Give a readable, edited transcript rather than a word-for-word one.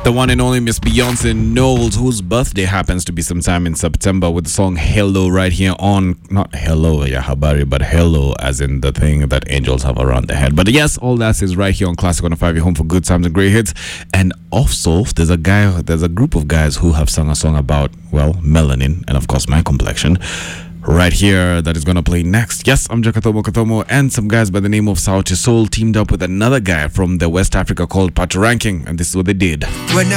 The one and only Miss Beyonce Knowles, whose birthday happens to be sometime in September, with the song Hello right here on, not Hello, yeah, Habari, but Hello as in the thing that angels have around their head. But yes, all that is right here on Classic 105, your home for good times and great hits. And also, there's a group of guys who have sung a song about, well, melanin and of course my complexion. Right here, that is going to play next. Yes, I'm Jakatomo Katomo, and some guys by the name of Sauti Soul teamed up with another guy from the West Africa called Patoranking, and this is what they did. When